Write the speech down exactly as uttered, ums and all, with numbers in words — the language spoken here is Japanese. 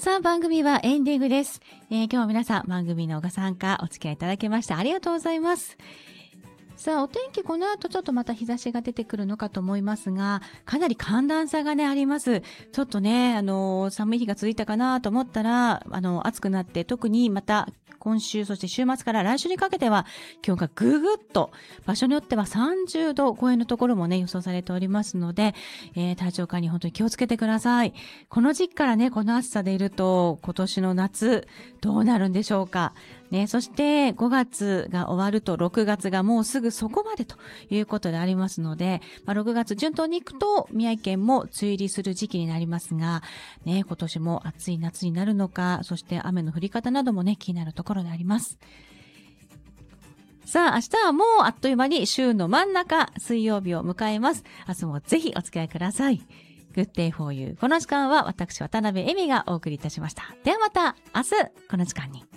さあ、番組はエンディングです。えー、今日は皆さん番組のご参加お付き合いいただきましてありがとうございます。さあ、お天気この後ちょっとまた日差しが出てくるのかと思いますが、かなり寒暖差がねあります。ちょっとね、あの寒い日が続いたかなと思ったら、あの暑くなって、特にまた今週そして週末から来週にかけては気温がぐぐっと、場所によってはさんじゅうど超えのところもね予想されておりますので、えー、体調管理本当に気をつけてください。この時期からねこの暑さでいると今年の夏どうなるんでしょうかね。そしてごがつが終わるとろくがつがもうすぐそこまでということでありますので、まあ、ろくがつ順当にいくと宮城県も梅雨入りする時期になりますが、ね、今年も暑い夏になるのか、そして雨の降り方などもね気になるところであります。さあ、明日はもうあっという間に週の真ん中水曜日を迎えます。明日もぜひお付き合いください。Good Day for You。この時間は私渡辺恵美がお送りいたしました。ではまた明日この時間に。